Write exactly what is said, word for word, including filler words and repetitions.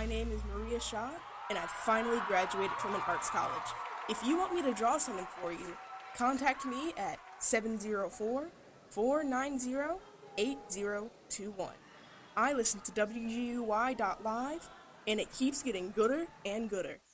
My name is Maria Shaw, and I finally graduated from an arts college. If you want me to draw something for you, contact me at seven zero four, four nine zero, eight zero two one. I listen to W G U Y dot live, and it keeps getting gooder and gooder.